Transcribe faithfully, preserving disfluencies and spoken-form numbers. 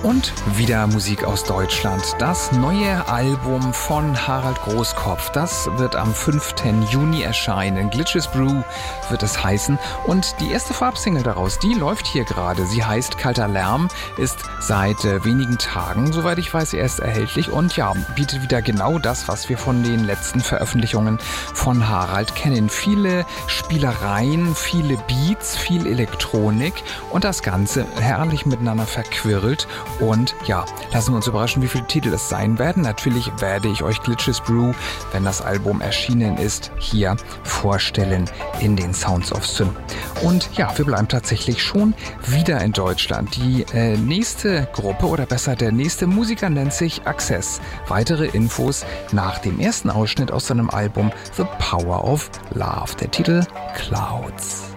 Und wieder Musik aus Deutschland. Das neue Album von Harald Großkopf, das wird am fünften Juni erscheinen. Glitches Brew wird es heißen. Und die erste Farbsingle daraus, die läuft hier gerade. Sie heißt Kalter Lärm, ist seit äh, wenigen Tagen, soweit ich weiß, erst erhältlich. Und ja, bietet wieder genau das, was wir von den letzten Veröffentlichungen von Harald kennen. Viele Spielereien, viele Beats, viel Elektronik und das Ganze herrlich miteinander verquirlt. Und ja, lassen wir uns überraschen, wie viele Titel es sein werden. Natürlich werde ich euch Glitches Brew, wenn das Album erschienen ist, hier vorstellen in den Sounds of Syn. Und ja, wir bleiben tatsächlich schon wieder in Deutschland. Die äh, nächste Gruppe oder besser der nächste Musiker nennt sich Access. Weitere Infos nach dem ersten Ausschnitt aus seinem Album The Power of Love. Der Titel Clouds.